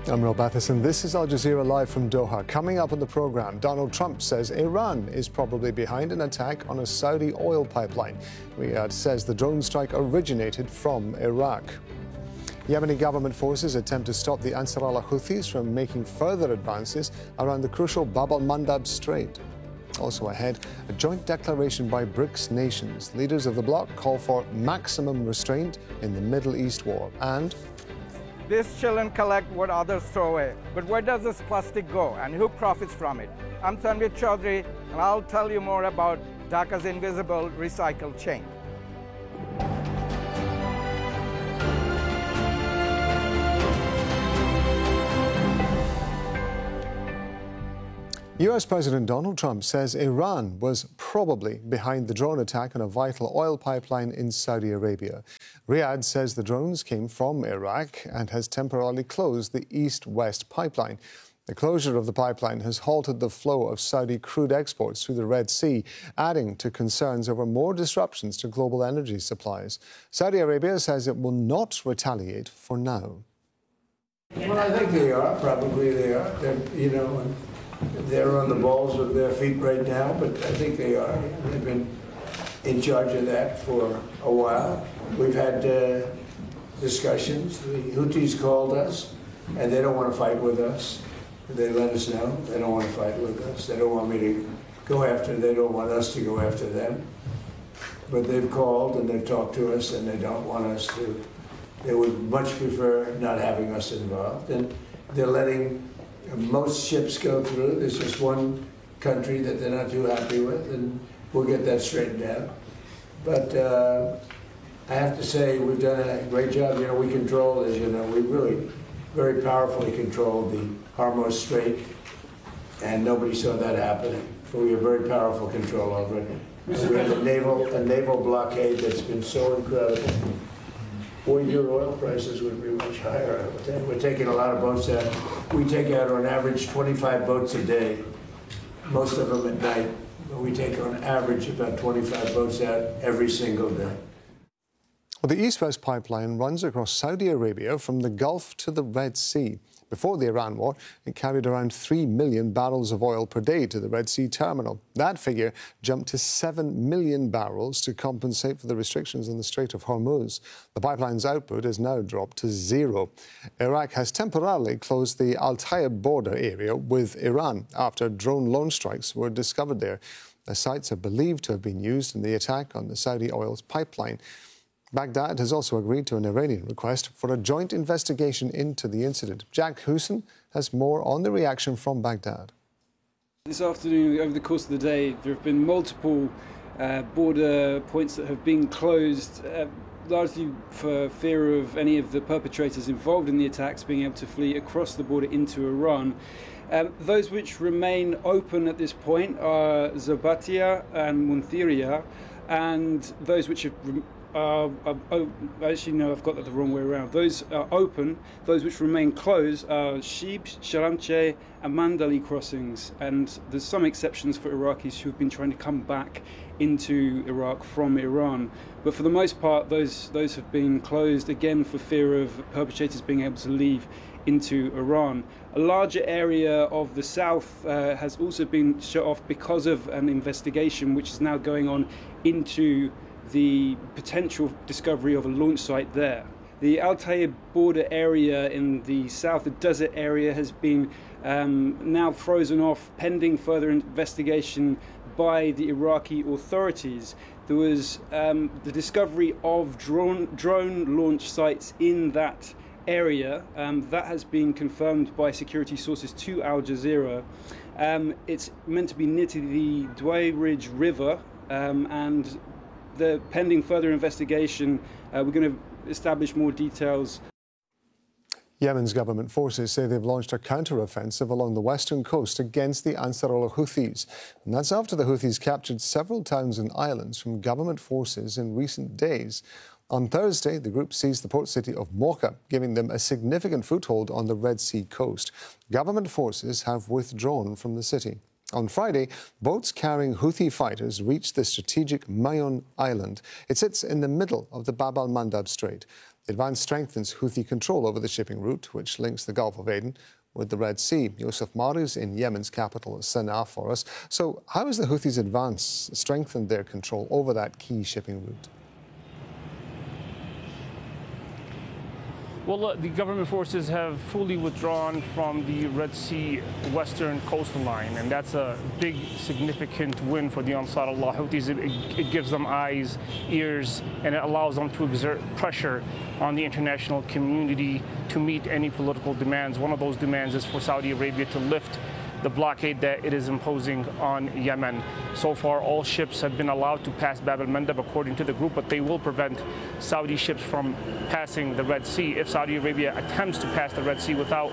I'm Rob Matheson. This is Al Jazeera live from Doha. Coming up on the program, Donald Trump says Iran is probably behind an attack on a Saudi oil pipeline. Riyadh says the drone strike originated from Iraq. Yemeni government forces attempt to stop the Ansar Allah Houthis from making further advances around the crucial Bab al-Mandab Strait. Also ahead, a joint declaration by BRICS nations. Leaders of the bloc call for maximum restraint in the Middle East war. And these children collect what others throw away. But where does this plastic go and who profits from it? I'm Tanvir Chaudhry, and I'll tell you more about Dhaka's invisible recycle chain. US President Donald Trump says Iran was probably behind the drone attack on a vital oil pipeline in Saudi Arabia. Riyadh says the drones came from Iraq and has temporarily closed the east-west pipeline. The closure of the pipeline has halted the flow of Saudi crude exports through the Red Sea, adding to concerns over more disruptions to global energy supplies. Saudi Arabia says it will not retaliate for now. Well, I think they are. Probably they are. They're on the balls of their feet right now, but I think they are. They've been in charge of that for a while. We've had discussions. The Houthis called us, and they don't want to fight with us. They let us know they don't want to fight with us. They don't want me to go after. They don't want us to go after them. But they've called and they've talked to us, and they don't want us to. They would much prefer not having us involved, and they're letting most ships go through. There's just one country that they're not too happy with, and we'll get that straightened out. But I have to say, we've done a great job. We control, as you know, we really very powerfully controlled the Hormuz Strait, and nobody saw that happening. But we have very powerful control over it. We have a naval blockade that's been so incredible. Your oil prices would be much higher. We're taking a lot of boats out. We take out on average 25 boats a day, most of them at night. But we take on average about 25 boats out every single day. Well, the East-West pipeline runs across Saudi Arabia from the Gulf to the Red Sea. Before the Iran war, it carried around 3 million barrels of oil per day to the Red Sea terminal. That figure jumped to 7 million barrels to compensate for the restrictions in the Strait of Hormuz. The pipeline's output has now dropped to zero. Iraq has temporarily closed the Al-Tayeb border area with Iran after drone launch strikes were discovered there. The sites are believed to have been used in the attack on the Saudi oil's pipeline. Baghdad has also agreed to an Iranian request for a joint investigation into the incident. Jack Hooson has more on the reaction from Baghdad. This afternoon, over the course of the day, there have been multiple border points that have been closed, largely for fear of any of the perpetrators involved in the attacks being able to flee across the border into Iran. Those which remain open at this point are Zabatia and Munthiria, and those which have actually, no, I've got that the wrong way around. Those are open. Those which remain closed are Shib, Sharamche and Mandali crossings. And there's some exceptions for Iraqis who've been trying to come back into Iraq from Iran. But for the most part, those have been closed, again, for fear of perpetrators being able to leave into Iran. A larger area of the south has also been shut off because of an investigation which is now going on into the potential discovery of a launch site there. The Al-Tayeb border area in the south, the desert area, has been now frozen off pending further investigation by the Iraqi authorities. There was the discovery of drone launch sites in that area. That has been confirmed by security sources to Al Jazeera. It's meant to be near to the Dway Ridge River, and the pending further investigation, we're going to establish more details. Yemen's government forces say they've launched a counter-offensive along the western coast against the Ansar Allah Houthis. And that's after the Houthis captured several towns and islands from government forces in recent days. On Thursday, the group seized the port city of Mocha, giving them a significant foothold on the Red Sea coast. Government forces have withdrawn from the city. On Friday, boats carrying Houthi fighters reached the strategic Mayon Island. It sits in the middle of the Bab al-Mandab Strait. The advance strengthens Houthi control over the shipping route, which links the Gulf of Aden with the Red Sea. Yusuf Mahrez in Yemen's capital, Sana'a, for us. So how has the Houthis' advance strengthened their control over that key shipping route? Well, the government forces have fully withdrawn from the Red Sea western coastal line, and that's a big, significant win for the Ansar Allah Houthis. It gives them eyes, ears, and it allows them to exert pressure on the international community to meet any political demands. One of those demands is for Saudi Arabia to lift the blockade that it is imposing on Yemen. So far, all ships have been allowed to pass Bab al-Mandab according to the group, but they will prevent Saudi ships from passing the Red Sea. If Saudi Arabia attempts to pass the Red Sea without,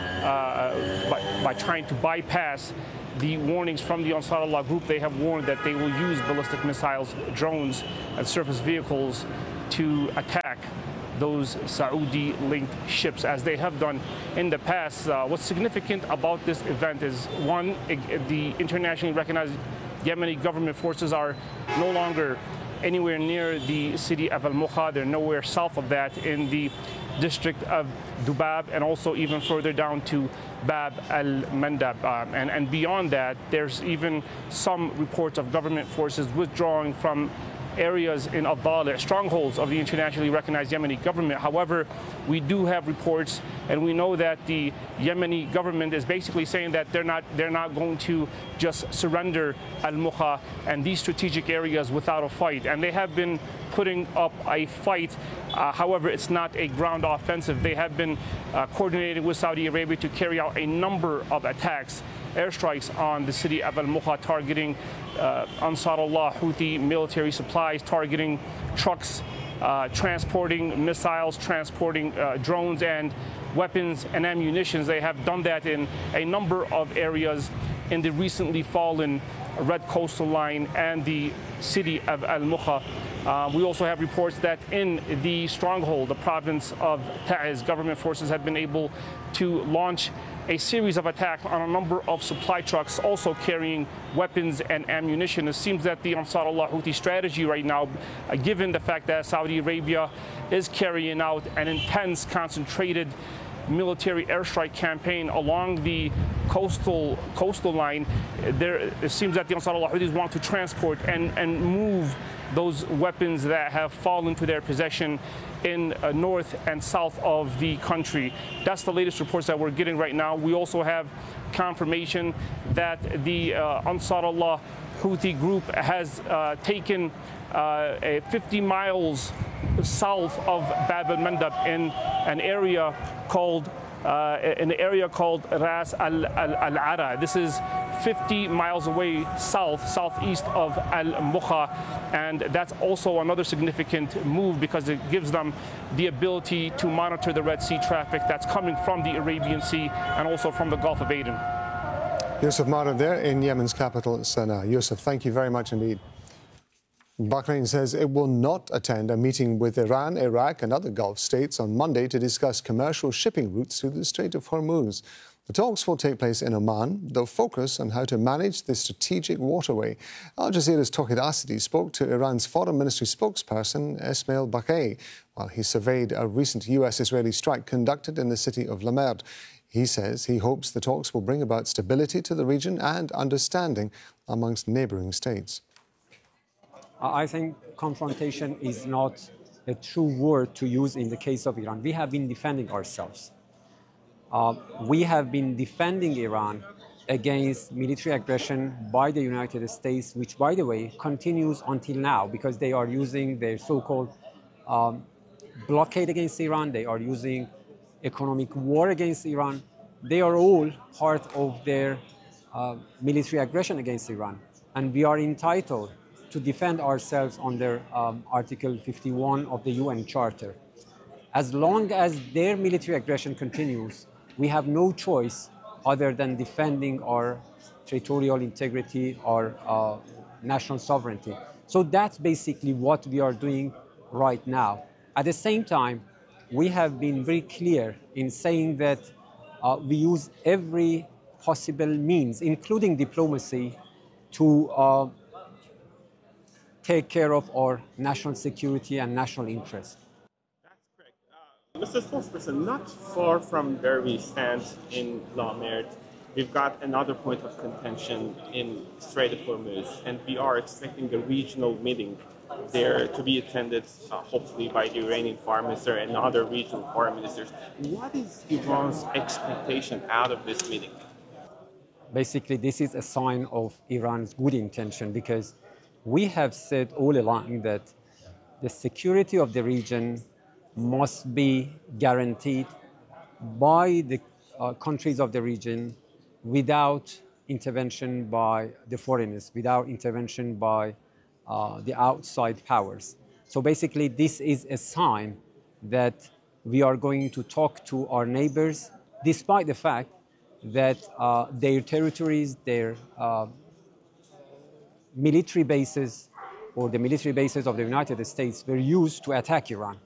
by trying to bypass the warnings from the Ansar Allah group, they have warned that they will use ballistic missiles, drones, and surface vehicles to attack those Saudi-linked ships, as they have done in the past. What's significant about this event is, one, the internationally recognized Yemeni government forces are no longer anywhere near the city of Al-Mukha. They're nowhere south of that in the district of Dubab, and also even further down to Bab al-Mandab. And beyond that, there's even some reports of government forces withdrawing from areas in Al-Dali', strongholds of the internationally recognized Yemeni government. However, we do have reports, and we know that the Yemeni government is basically saying that they're not going to just surrender Al-Mukha and these strategic areas without a fight. And they have been putting up a fight. However, it's not a ground offensive. They have been coordinating with Saudi Arabia to carry out a number of attacks, airstrikes on the city of Al-Mukha, targeting Ansar Allah Houthi military supplies, targeting trucks, transporting missiles, transporting drones and weapons and ammunitions. They have done that in a number of areas in the recently fallen Red Coastal Line and the city of Al-Mukha. We also have reports that in the stronghold, the province of Ta'iz, government forces have been able to launch a series of attacks on a number of supply trucks, also carrying weapons and ammunition. It seems that the Ansar Allah Houthi strategy right now, given the fact that Saudi Arabia is carrying out an intense, concentrated military airstrike campaign along the coastal line, it seems that the Ansar Allah Houthis want to transport and move those weapons that have fallen to their possession in north and south of the country. That's the latest reports that we're getting right now. We also have confirmation that the Ansar Allah Houthi group has taken 50 miles south of Bab al-Mandab in an area called Ras al-Ara. This is 50 miles away southeast of Al-Mukha, and that's also another significant move because it gives them the ability to monitor the Red Sea traffic that's coming from the Arabian Sea and also from the Gulf of Aden. Yusuf Mahrez there in Yemen's capital, Sana'a. Yusuf, thank you very much indeed. Bahrain says it will not attend a meeting with Iran, Iraq and other Gulf states on Monday to discuss commercial shipping routes through the Strait of Hormuz. The talks will take place in Oman. They'll focus on how to manage the strategic waterway. Al Jazeera's Tawhid Asadi spoke to Iran's foreign ministry spokesperson, Esmail Baqai, while he surveyed a recent US-Israeli strike conducted in the city of Lamerd. He says he hopes the talks will bring about stability to the region and understanding amongst neighbouring states. I think confrontation is not a true word to use in the case of Iran. We have been defending ourselves. We have been defending Iran against military aggression by the United States, which, by the way, continues until now because they are using their so-called blockade against Iran. They are using economic war against Iran. They are all part of their military aggression against Iran. And we are entitled to defend ourselves under Article 51 of the UN Charter. As long as their military aggression continues, we have no choice other than defending our territorial integrity, our national sovereignty. So that's basically what we are doing right now. At the same time, we have been very clear in saying that we use every possible means, including diplomacy, to take care of our national security and national interest. Mr. Spokesperson, not far from where we stand in La Mer, we've got another point of contention in Strait of Hormuz, and we are expecting a regional meeting there to be attended, hopefully, by the Iranian foreign minister and other regional foreign ministers. What is Iran's expectation out of this meeting? Basically, this is a sign of Iran's good intention, because we have said all along that the security of the region must be guaranteed by the countries of the region without intervention by the foreigners, without intervention by the outside powers. So basically, this is a sign that we are going to talk to our neighbors, despite the fact that their territories, their military bases, or the military bases of the United States were used to attack Iran.